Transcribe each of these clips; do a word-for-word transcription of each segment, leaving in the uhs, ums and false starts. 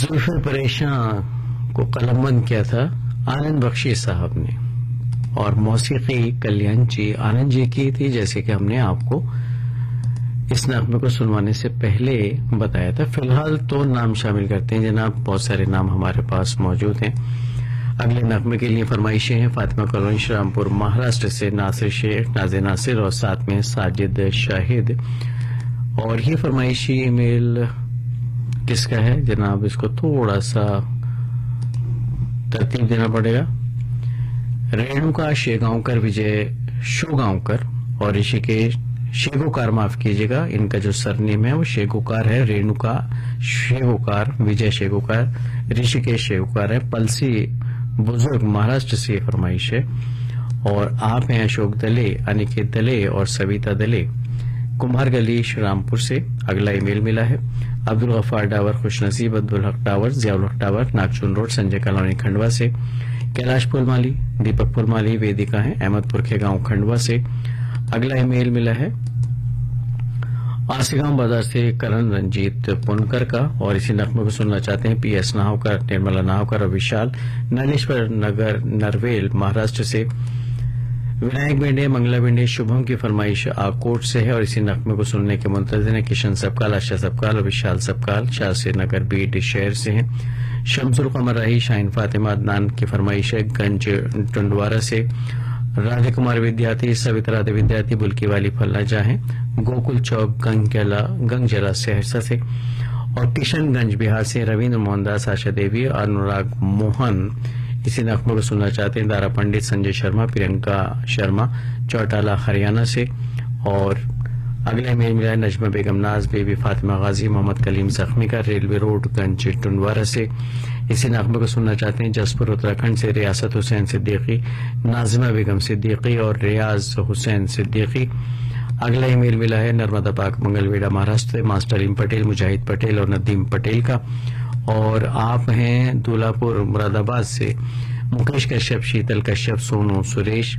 जुल्फ़े परेशान को कलमबंद किया था आनंद बख्शी साहब ने और मौसीकी कल्याण जी आनंद जी की थी, जैसे कि हमने आपको इस नगमे को सुनवाने से पहले बताया था। फिलहाल तो नाम शामिल करते हैं जनाब, बहुत सारे नाम हमारे पास मौजूद हैं। अगले नगमे के लिए फरमाइशें हैं फातिमा कॉलोनी श्रीरामपुर महाराष्ट्र से नासिर शेख, नाजे नासिर और साथ में साजिद शाहिद। और ये फरमाइशी ईमेल किसका है जनाब, इसको थोड़ा सा तरतीब देना पड़ेगा। रेणुका शेगांवकर, विजय शोगांवकर और ऋषिकेश शेगोकार, माफ कीजिएगा, इनका जो सरनेम है वो शेगोकार है। रेणुका शेगोकार, विजय शेगोकार, ऋषिकेश शेगोकार है। पलसी बुजुर्ग महाराष्ट्र से फरमाइश है। और आप हैं अशोक दले, अनिकेत दले और सविता दले, कुमार गली श्रीरामपुर से। अगला ईमेल मिला है अब्दुल गफ्फार डावर, खुशनसीब अब्दुल हक डावर, जियाउल हक डावर, नागचुन रोड, संजय कॉलोनी खंडवा से। कैलाश पुलमाली, दीपक पुलमाली, वेदिका है अहमदपुर के गांव खंडवा से। अगला ईमेल मिला है आसिगांव बाजार से करण रंजीत पुनकर का और इसी नगमे को सुनना चाहते हैं पी एस नाहवकर, निर्मला नाहवकर और विशाल, नरेश्वर नगर, नरवेल महाराष्ट्र से। विनायक बेंडे, मंगला बेंडे, शुभम की फरमाइश आकोट से है और इसी नगमे को सुनने के मुंतज़िर हैं किशन सबकाल, आशा सबकाल और विशाल सबकाल, शाहसी नगर बीट शहर से हैं। शमसुल कमर राही, शाहीन फातिमा, अदनान की फरमाइश है गंज टुंडवारा से। राधे कुमार विद्यार्थी, सविता राधे विद्यार्थी, बुल्की वाली फल्ला जाहे, गोकुल चौक गंगजला गंगजला सहरसा से। और किशनगंज बिहार से रविन्द्र मोहनदास, आशा देवी, अनुराग मोहन इसी नगमे को सुनना चाहते हैं। दारा पंडित, संजय शर्मा, प्रियंका शर्मा, चौटाला हरियाणा से। और अगले में मिला है नजमा बेगम नाज, बेबी फातिमा गाजी, मोहम्मद कलीम जख्मी का, रेलवे रोड गंज टुंडवारा से। इसी नगमे को सुनना चाहते हैं जसपुर उत्तराखंड से रियासत हुसैन सिद्दीकी, नाजिमा बेगम सिद्दीकी और रियाज हुसैन सिद्दीकी। अगला ईमेल मिला है नर्मदा पाक मंगलवेड़ा महाराष्ट्र से, मास्टर इम पटेल, मुजाहिद पटेल और नदीम पटेल का। और आप हैं दूल्हापुर मुरादाबाद से, मुकेश कश्यप, शीतल कश्यप, सोनू सुरेश।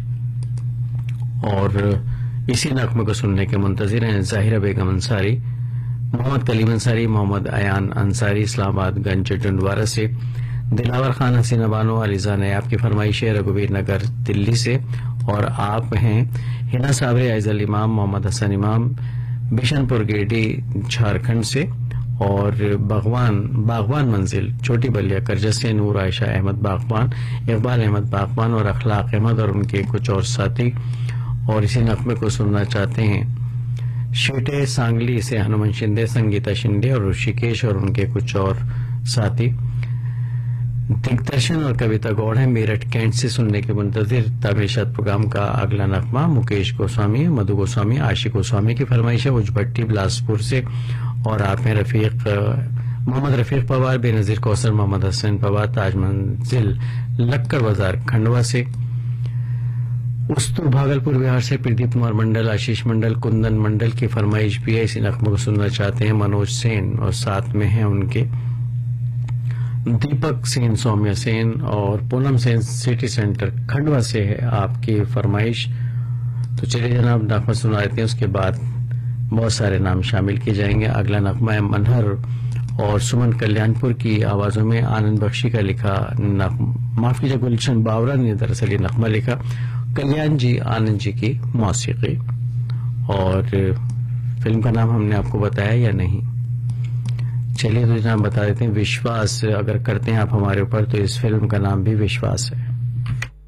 और इसी नगमे को सुनने के मुंतजिर हैं जाहिरा बेगम अंसारी, मोहम्मद कलीम अंसारी, मोहम्मद अयान अंसारी, इस्लामाबाद गंज टुंडवारा से। दिलावर खान, हसीना बानो, अलीजा नयाब की फरमाइश है रघुवीर नगर दिल्ली से। और आप हैं हिना साबरे, आइजल इमाम, मोहम्मद हसन इमाम, बिशनपुर गेडी झारखंड से। और बागवान बागवान मंजिल, छोटी बलिया करजा से नूर आयशा अहमद बागवान, इकबाल अहमद बागवान और अखलाक अहमद और उनके कुछ और साथी। और इसी नगमे को सुनना चाहते हैं शेटे सांगली से हनुमान शिंदे, संगीता शिंदे और ऋषिकेश और उनके कुछ और साथी। दिग्दर्शन और कविता गौड़ है मेरठ कैंट से सुनने के मुंतजिर। तमेशत प्रोग्राम का अगला नगमा मुकेश गोस्वामी, मधु गोस्वामी, आशिक गोस्वामी की फरमाइश है उजभट्टी बिलासपुर से। और आप में रफीक मोहम्मद रफीक पवार, बेनजीर कौसर, मोहम्मद हसन पवार, ताज मंजिल लक्कर बाजार खंडवा से। उस्तुर भागलपुर बिहार से प्रदीप कुमार मंडल, आशीष मंडल, कुंदन मंडल की फरमाइश भी है। इसी नगमे को सुनना चाहते हैं मनोज सेन और साथ में हैं उनके दीपक सेन, सौम्या सेन और पूनम सेन, सिटी सेंटर खंडवा से है आपकी फरमाइश। तो चलिए जनाब नगमा सुना देते हैं, उसके बाद बहुत सारे नाम शामिल किए जाएंगे। अगला नगमा है मनहर और सुमन कल्याणपुर की आवाजों में आनंद बख्शी का लिखा नगमा, माफ कीजिए गुलशन बावरा ने दरअसल ये नगमा लिखा, कल्याण जी आनंद जी की मौसीकी। और फिल्म का नाम हमने आपको बताया या नहीं, चलिए तो जनाब बता देते हैं। विश्वास अगर करते हैं आप हमारे ऊपर तो इस फिल्म का नाम भी विश्वास है।